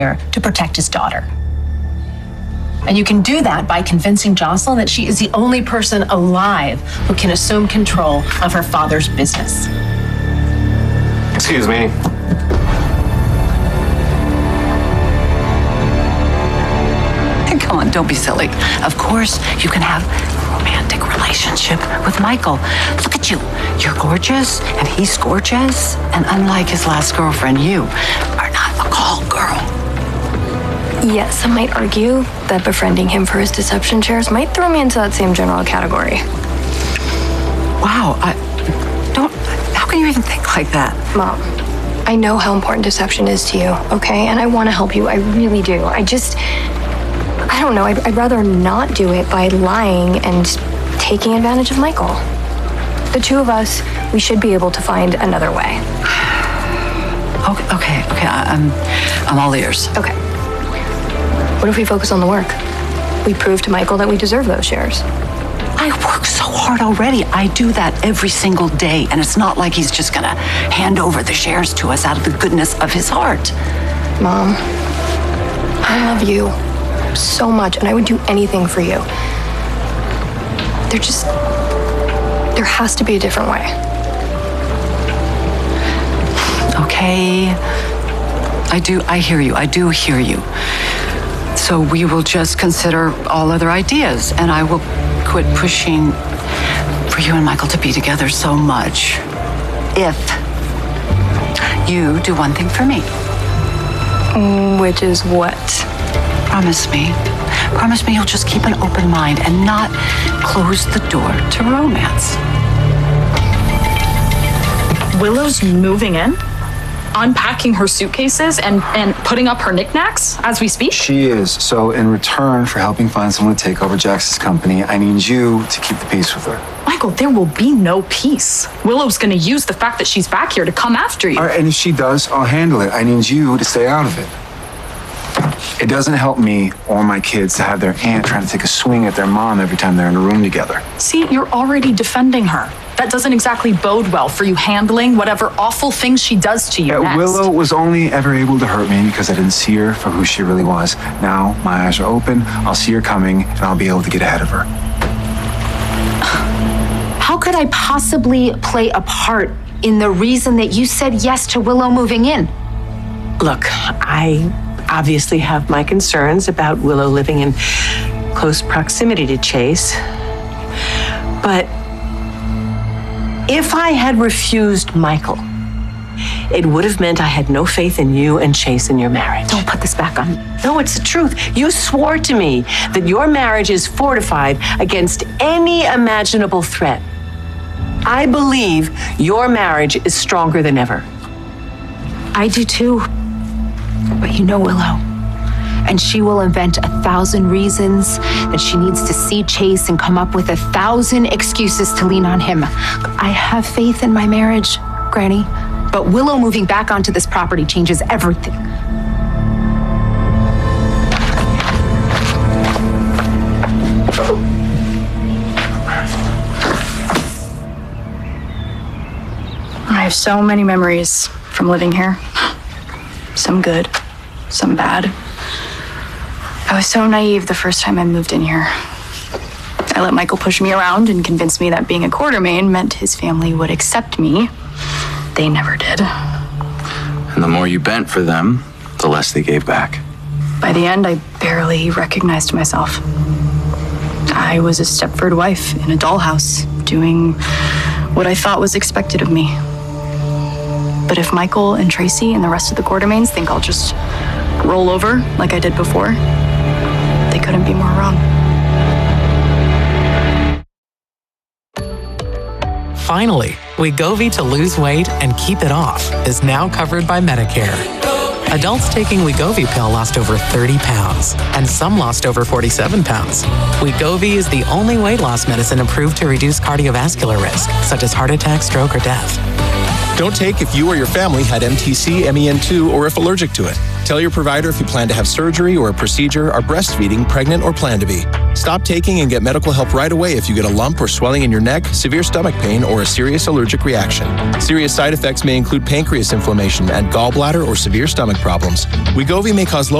to protect his daughter. And you can do that by convincing Jocelyn that she is the only person alive who can assume control of her father's business. Excuse me. Come on, don't be silly. Of course, you can have a romantic relationship with Michael. Look at you. You're gorgeous, and he's gorgeous. And unlike his last girlfriend, you are not a call girl. Yes, some might argue that befriending him for his deception shares might throw me into that same general category. Wow, how can you even think like that? Mom, I know how important deception is to you, okay? And I want to help you, I really do. I don't know, I'd rather not do it by lying and taking advantage of Michael. The two of us, we should be able to find another way. Okay, I'm all ears. Okay. What if we focus on the work? We prove to Michael that we deserve those shares. I work so hard already. I do that every single day, and it's not like he's just gonna hand over the shares to us out of the goodness of his heart. Mom, I love you so much, and I would do anything for you. There has to be a different way. Okay, I hear you. I do hear you. So we will just consider all other ideas, and I will quit pushing for you and Michael to be together so much. If you do one thing for me. Which is what? Promise me you'll just keep an open mind and not close the door to romance. Willow's moving in, unpacking her suitcases and putting up her knickknacks as we speak? She is. So in return for helping find someone to take over Jax's company, I need you to keep the peace with her. Michael, there will be no peace. Willow's gonna use the fact that she's back here to come after you. All right, and if she does, I'll handle it. I need you to stay out of it. It doesn't help me or my kids to have their aunt trying to take a swing at their mom every time they're in a room together. See, you're already defending her. That doesn't exactly bode well for you handling whatever awful things she does to you next. Willow was only ever able to hurt me because I didn't see her for who she really was. Now my eyes are open, I'll see her coming, and I'll be able to get ahead of her. How could I possibly play a part in the reason that you said yes to Willow moving in? Look, I obviously have my concerns about Willow living in close proximity to Chase. But if I had refused Michael, it would have meant I had no faith in you and Chase in your marriage. Don't put this back on. No, it's the truth. You swore to me that your marriage is fortified against any imaginable threat. I believe your marriage is stronger than ever. I do too. But you know Willow, and she will invent 1,000 reasons that she needs to see Chase and come up with 1,000 excuses to lean on him. I have faith in my marriage, Granny, but Willow moving back onto this property changes everything. I have so many memories from living here. Some good, some bad. I was so naive the first time I moved in here. I let Michael push me around and convince me that being a Quartermain meant his family would accept me. They never did. And the more you bent for them, the less they gave back. By the end, I barely recognized myself. I was a Stepford wife in a dollhouse, doing what I thought was expected of me. But if Michael and Tracy and the rest of the Quartermains think I'll just roll over like I did before, they couldn't be more wrong. Finally, Wegovy to lose weight and keep it off is now covered by Medicare. Adults taking Wegovy pill lost over 30 pounds, and some lost over 47 pounds. Wegovy is the only weight loss medicine approved to reduce cardiovascular risk, such as heart attack, stroke, or death. Don't take if you or your family had MTC, MEN2, or if allergic to it. Tell your provider if you plan to have surgery or a procedure, are breastfeeding, pregnant, or plan to be. Stop taking and get medical help right away if you get a lump or swelling in your neck, severe stomach pain, or a serious allergic reaction. Serious side effects may include pancreas inflammation and gallbladder or severe stomach problems. Wegovy may cause low